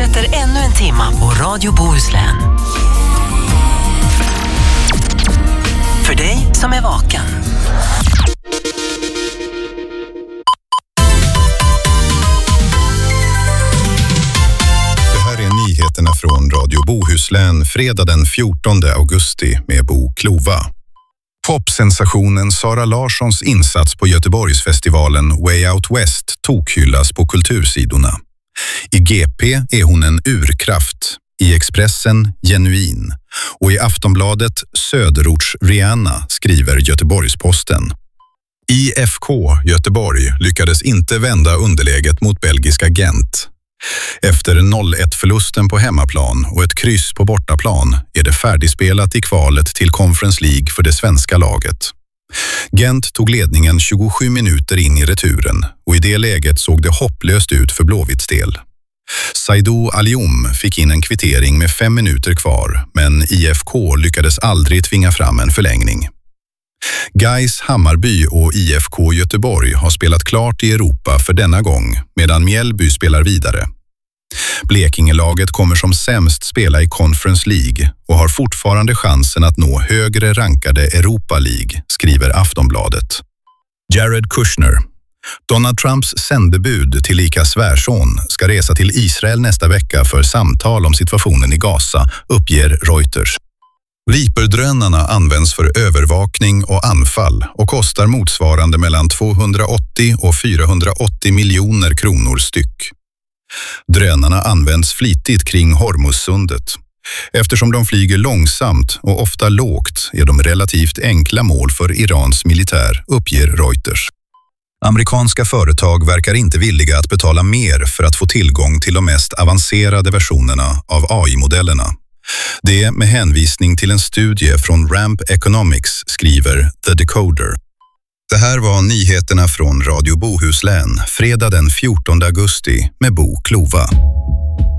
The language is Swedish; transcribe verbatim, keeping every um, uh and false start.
fortsätter ännu en timma på Radio Bohuslän. För dig som är vaken. Det här är nyheterna från Radio Bohuslän fredag den fjortonde augusti med Bo Klova. Popsensationen Sara Larssons insats på Göteborgsfestivalen Way Out West tokhyllas på kultursidorna. I G P är hon en urkraft, i Expressen genuin och i Aftonbladet Söderorts Rihanna, skriver Göteborgsposten. I F K Göteborg lyckades inte vända underläget mot belgiska Gent. Efter noll ett-förlusten på hemmaplan och ett kryss på bortaplan är det färdigspelat i kvalet till Conference League för det svenska laget. Gent tog ledningen tjugosju minuter in i returen och i det läget såg det hopplöst ut för Blåvitts del. Saidou Alioum fick in en kvittering med fem minuter kvar, men I F K lyckades aldrig tvinga fram en förlängning. Gais Hammarby och I F K Göteborg har spelat klart i Europa för denna gång, medan Mjällby spelar vidare. Blekingelaget kommer som sämst spela i Conference League och har fortfarande chansen att nå högre rankade Europa League, skriver Aftonbladet. Jared Kushner. Donald Trumps sändebud till lika svärson ska resa till Israel nästa vecka för samtal om situationen i Gaza, uppger Reuters. Reaper-drönarna används för övervakning och anfall och kostar motsvarande mellan tvåhundraåttio och fyrahundraåttio miljoner kronor styck. Drönarna används flitigt kring Hormuzsundet. Eftersom de flyger långsamt och ofta lågt är de relativt enkla mål för Irans militär, uppger Reuters. Amerikanska företag verkar inte villiga att betala mer för att få tillgång till de mest avancerade versionerna av A I-modellerna. Det med hänvisning till en studie från Ramp Economics, skriver The Decoder. Det här var nyheterna från Radio Bohuslän fredag den fjortonde augusti med Bo Klova.